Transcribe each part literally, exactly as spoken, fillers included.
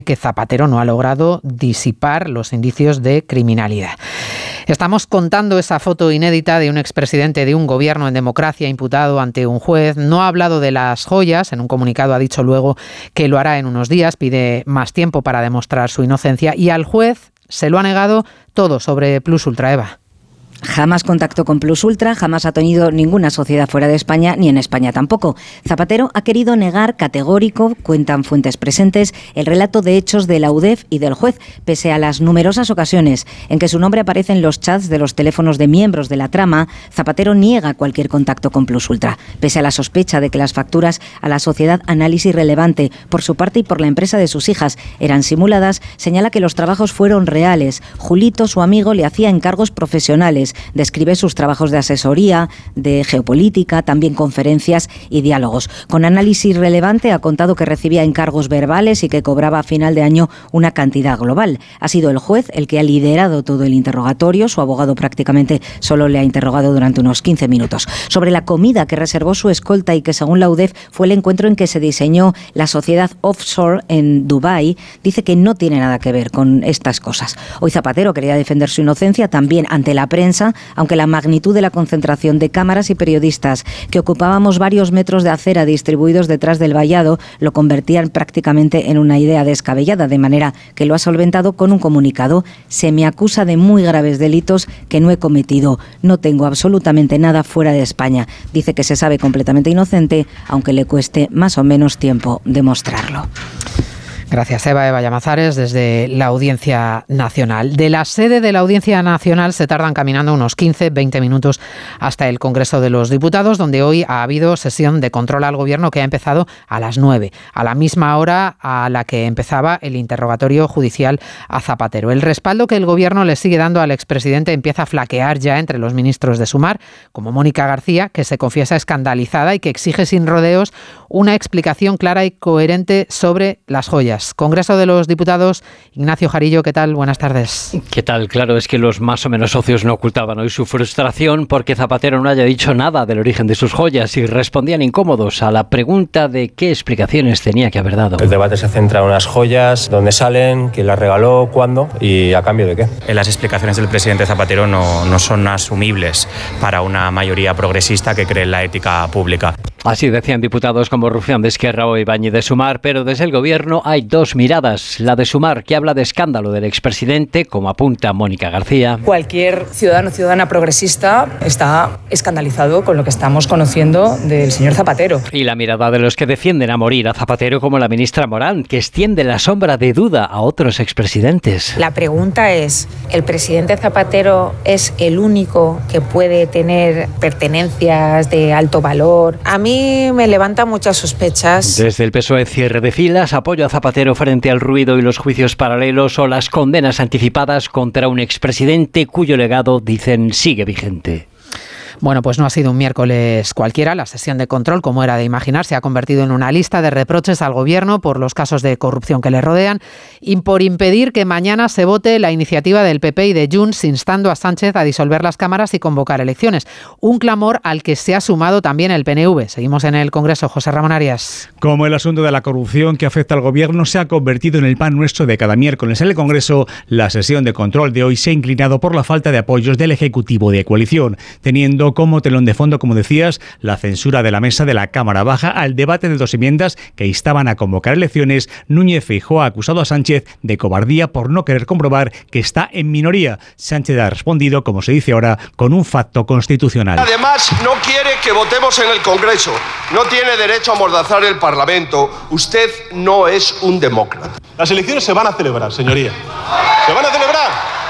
que Zapatero no ha logrado disipar los indicios de criminalidad. Estamos contando esa foto inédita de un expresidente de un gobierno en democracia imputado ante un juez. No ha hablado de las joyas. En un comunicado ha dicho luego que lo hará en unos días. Pide más tiempo para demostrar su inocencia. Y al juez se lo ha negado todo sobre Plus Ultra, Eva. Jamás contactó con Plus Ultra, jamás ha tenido ninguna sociedad fuera de España, ni en España tampoco. Zapatero ha querido negar categórico, cuentan fuentes presentes, el relato de hechos de la U D E F y del juez, pese a las numerosas ocasiones en que su nombre aparece en los chats de los teléfonos de miembros de la trama. Zapatero niega cualquier contacto con Plus Ultra, pese a la sospecha de que las facturas a la sociedad Análisis Relevante, por su parte y por la empresa de sus hijas, eran simuladas. Señala que los trabajos fueron reales. Julito, su amigo, le hacía encargos profesionales. Describe sus trabajos de asesoría, de geopolítica, también conferencias y diálogos. Con Análisis Relevante ha contado que recibía encargos verbales y que cobraba a final de año una cantidad global. Ha sido el juez el que ha liderado todo el interrogatorio. Su abogado prácticamente solo le ha interrogado durante unos quince minutos. Sobre la comida que reservó su escolta y que, según la U D E F, fue el encuentro en que se diseñó la sociedad offshore en Dubái, dice que no tiene nada que ver con estas cosas. Hoy Zapatero quería defender su inocencia también ante la prensa, aunque la magnitud de la concentración de cámaras y periodistas que ocupábamos varios metros de acera distribuidos detrás del vallado lo convertían prácticamente en una idea descabellada, de manera que lo ha solventado con un comunicado. Se me acusa de muy graves delitos que no he cometido. No tengo absolutamente nada fuera de España. Dice que se sabe completamente inocente, aunque le cueste más o menos tiempo demostrarlo. Gracias, Eva. Eva Llamazares, desde la Audiencia Nacional. De la sede de la Audiencia Nacional se tardan caminando unos quince a veinte minutos hasta el Congreso de los Diputados, donde hoy ha habido sesión de control al Gobierno que ha empezado a las nueve, a la misma hora a la que empezaba el interrogatorio judicial a Zapatero. El respaldo que el Gobierno le sigue dando al expresidente empieza a flaquear ya entre los ministros de Sumar, como Mónica García, que se confiesa escandalizada y que exige sin rodeos una explicación clara y coherente sobre las joyas. Congreso de los Diputados, Ignacio Jarillo, ¿qué tal? Buenas tardes. ¿Qué tal? Claro, es que los más o menos socios no ocultaban hoy su frustración porque Zapatero no haya dicho nada del origen de sus joyas y respondían incómodos a la pregunta de qué explicaciones tenía que haber dado. El debate se centra en unas joyas, dónde salen, quién las regaló, cuándo y a cambio de qué. Las explicaciones del presidente Zapatero no, no son asumibles para una mayoría progresista que cree en la ética pública. Así decían diputados como Rufián de Esquerra o Ibáñez de Sumar, pero desde el Gobierno hay dos miradas. La de Sumar, que habla de escándalo del expresidente, como apunta Mónica García. Cualquier ciudadano o ciudadana progresista está escandalizado con lo que estamos conociendo del señor Zapatero. Y la mirada de los que defienden a morir a Zapatero, como la ministra Morán, que extiende la sombra de duda a otros expresidentes. La pregunta es, ¿el presidente Zapatero es el único que puede tener pertenencias de alto valor? A mí me levanta muchas sospechas. Desde el P S O E, cierre de filas, apoyo a Zapatero frente al ruido y los juicios paralelos o las condenas anticipadas contra un expresidente cuyo legado, dicen, sigue vigente. Bueno, pues no ha sido un miércoles cualquiera. La sesión de control, como era de imaginar, se ha convertido en una lista de reproches al Gobierno por los casos de corrupción que le rodean y por impedir que mañana se vote la iniciativa del P P y de Junts instando a Sánchez a disolver las cámaras y convocar elecciones. Un clamor al que se ha sumado también el P N V. Seguimos en el Congreso. José Ramón Arias. Como el asunto de la corrupción que afecta al Gobierno se ha convertido en el pan nuestro de cada miércoles en el Congreso, la sesión de control de hoy se ha inclinado por la falta de apoyos del Ejecutivo de coalición, teniendo como telón de fondo, como decías, la censura de la mesa de la Cámara Baja al debate de dos enmiendas que instaban a convocar elecciones. Núñez Feijóo ha acusado a Sánchez de cobardía por no querer comprobar que está en minoría. Sánchez ha respondido, como se dice ahora, con un facto constitucional. Además, no quiere que votemos en el Congreso. No tiene derecho a amordazar el Parlamento. Usted no es un demócrata. Las elecciones se van a celebrar, señoría. Se van a celebrar.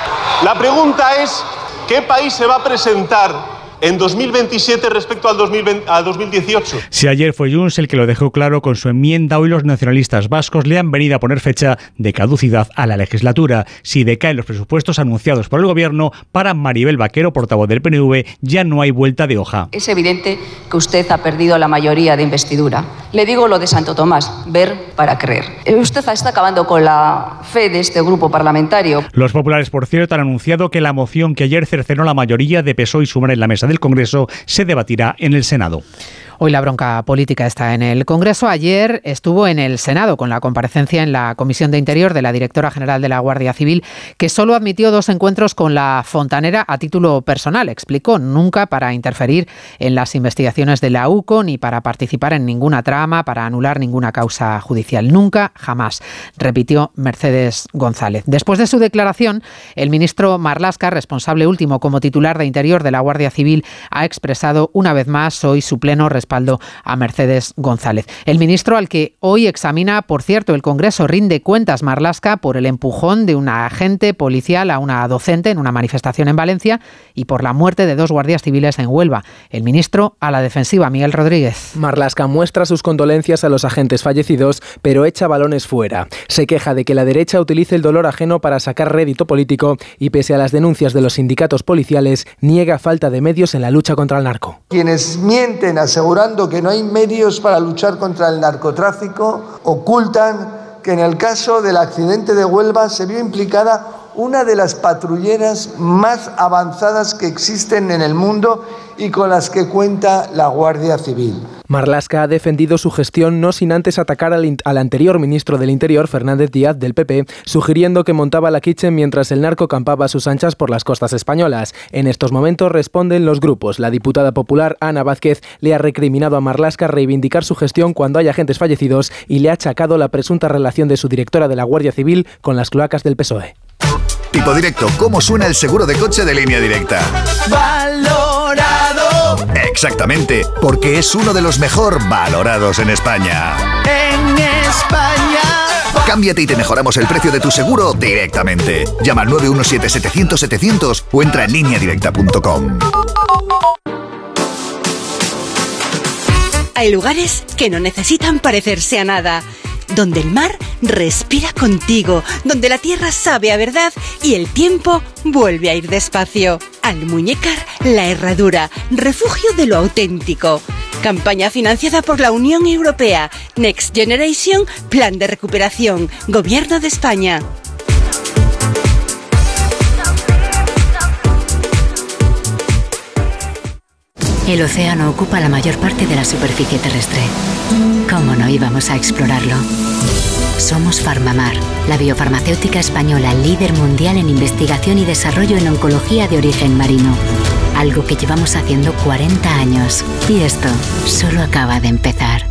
La pregunta es, ¿qué país se va a presentar en dos mil veintisiete respecto al dos mil veinte, a dos mil dieciocho? Si ayer fue Junts el que lo dejó claro con su enmienda, hoy los nacionalistas vascos le han venido a poner fecha de caducidad a la legislatura. Si decaen los presupuestos anunciados por el Gobierno, para Maribel Vaquero, portavoz del P N V, ya no hay vuelta de hoja. Es evidente que usted ha perdido la mayoría de investidura. Le digo lo de Santo Tomás, ver para creer. Usted está acabando con la fe de este grupo parlamentario. Los populares, por cierto, han anunciado que la moción que ayer cercenó la mayoría de P S O E y Sumar en la mesa del Congreso se debatirá en el Senado. Hoy la bronca política está en el Congreso. Ayer estuvo en el Senado con la comparecencia en la Comisión de Interior de la directora general de la Guardia Civil, que solo admitió dos encuentros con la fontanera a título personal. Explicó, nunca para interferir en las investigaciones de la U C O ni para participar en ninguna trama, para anular ninguna causa judicial. Nunca, jamás, repitió Mercedes González. Después de su declaración, el ministro Marlaska, responsable último como titular de Interior de la Guardia Civil, ha expresado una vez más hoy su pleno respaldo a Mercedes González. El ministro, al que hoy examina, por cierto, el Congreso, rinde cuentas Marlaska por el empujón de una agente policial a una docente en una manifestación en Valencia y por la muerte de dos guardias civiles en Huelva. El ministro a la defensiva, Miguel Rodríguez. Marlaska muestra sus condolencias a los agentes fallecidos, pero echa balones fuera. Se queja de que la derecha utilice el dolor ajeno para sacar rédito político y, pese a las denuncias de los sindicatos policiales, niega falta de medios en la lucha contra el narco. Quienes mienten asegurando que no hay medios para luchar contra el narcotráfico ocultan que en el caso del accidente de Huelva se vio implicada una de las patrulleras más avanzadas que existen en el mundo y con las que cuenta la Guardia Civil. Marlaska ha defendido su gestión no sin antes atacar al, al anterior ministro del Interior, Fernández Díaz, del P P, sugiriendo que montaba la kitchen mientras el narco campaba a sus anchas por las costas españolas. En estos momentos responden los grupos. La diputada popular Ana Vázquez le ha recriminado a Marlaska reivindicar su gestión cuando hay agentes fallecidos y le ha achacado la presunta relación de su directora de la Guardia Civil con las cloacas del P S O E. Tipo directo, ¿cómo suena el seguro de coche de Línea Directa? Valorado. Exactamente, porque es uno de los mejor valorados en España. En España. Cámbiate y te mejoramos el precio de tu seguro directamente. Llama al nueve uno siete, setecientos, setecientos o entra en línea directa punto com. Hay lugares que no necesitan parecerse a nada, donde el mar respira contigo, donde la tierra sabe a verdad y el tiempo vuelve a ir despacio. Almuñécar La Herradura, refugio de lo auténtico. Campaña financiada por la Unión Europea. Next Generation, Plan de Recuperación, Gobierno de España. El océano ocupa la mayor parte de la superficie terrestre. ¿Cómo no íbamos a explorarlo? Somos Farmamar, la biofarmacéutica española líder mundial en investigación y desarrollo en oncología de origen marino. Algo que llevamos haciendo cuarenta años. Y esto solo acaba de empezar.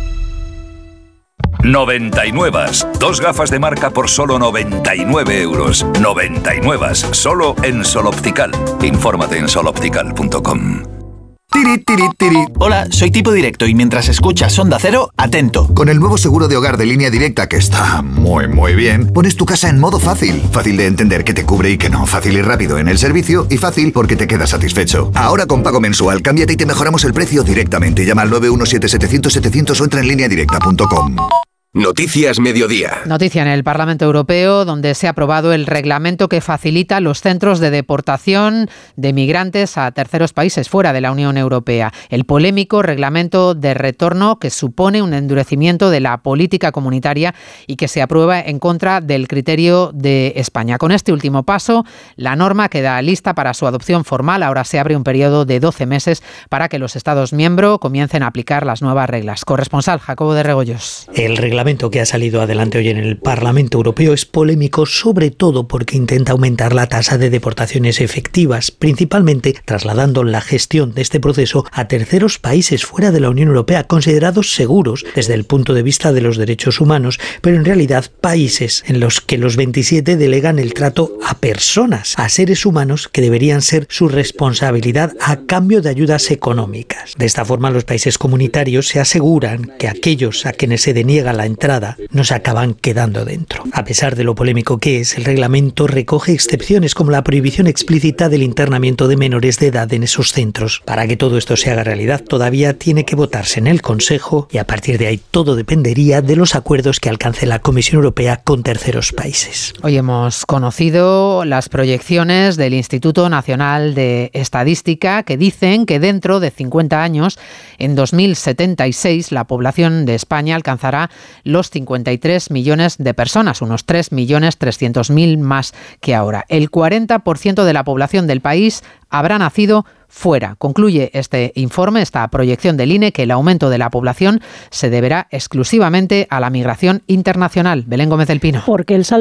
noventa y nueve. Dos gafas de marca por solo noventa y nueve euros. noventa y nueve. Solo en Sol Optical. Infórmate en sol optical punto com. Tiri, tiri, tiri. Hola, soy Tipo Directo y mientras escuchas Onda Cero, atento. Con el nuevo seguro de hogar de Línea Directa, que está muy, muy bien, pones tu casa en modo fácil. Fácil de entender que te cubre y que no. Fácil y rápido en el servicio y fácil porque te quedas satisfecho. Ahora con pago mensual, cámbiate y te mejoramos el precio directamente. Llama al nueve uno siete, setecientos, setecientos o entra en línea directa punto com. Noticias Mediodía. Noticia en el Parlamento Europeo, donde se ha aprobado el reglamento que facilita los centros de deportación de migrantes a terceros países fuera de la Unión Europea. El polémico reglamento de retorno que supone un endurecimiento de la política comunitaria y que se aprueba en contra del criterio de España. Con este último paso, la norma queda lista para su adopción formal. Ahora se abre un periodo de doce meses para que los Estados miembros comiencen a aplicar las nuevas reglas. Corresponsal Jacobo de Regoyos. El reglamento que ha salido adelante hoy en el Parlamento Europeo es polémico, sobre todo porque intenta aumentar la tasa de deportaciones efectivas, principalmente trasladando la gestión de este proceso a terceros países fuera de la Unión Europea, considerados seguros desde el punto de vista de los derechos humanos, pero en realidad países en los que los veintisiete delegan el trato a personas, a seres humanos que deberían ser su responsabilidad a cambio de ayudas económicas. De esta forma, los países comunitarios se aseguran que aquellos a quienes se deniega la entrada no se acaban quedando dentro. A pesar de lo polémico que es, el reglamento recoge excepciones como la prohibición explícita del internamiento de menores de edad en esos centros. Para que todo esto se haga realidad, todavía tiene que votarse en el Consejo y a partir de ahí todo dependería de los acuerdos que alcance la Comisión Europea con terceros países. Hoy hemos conocido las proyecciones del Instituto Nacional de Estadística que dicen que dentro de cincuenta años, en dos mil setenta y seis, la población de España alcanzará los cincuenta y tres millones de personas, unos tres millones trescientos mil más que ahora. El cuarenta por ciento de la población del país habrá nacido fuera. Concluye este informe, esta proyección del I N E, que el aumento de la población se deberá exclusivamente a la migración internacional. Belén Gómez del Pino. Porque el saldo